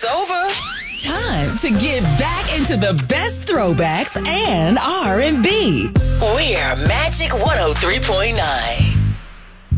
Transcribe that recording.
It's over. Time to get back into the best throwbacks and R&B. We're Magic 103.9.